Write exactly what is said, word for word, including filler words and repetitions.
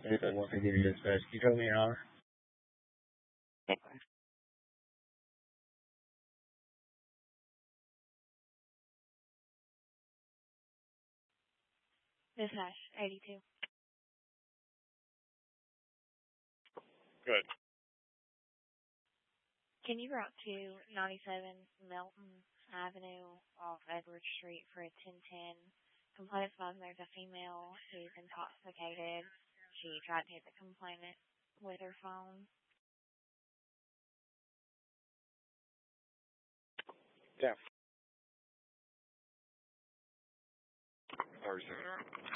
If I want to give you dispatch, can you tell me your honor? Dispatch, eighty-two. Good. Can you route to ninety-seven Melton Avenue off Edward Street for a ten ten? Complainant advising there's a female who's intoxicated. She tried to hit the complainant with her phone. Yeah. Sorry, sir.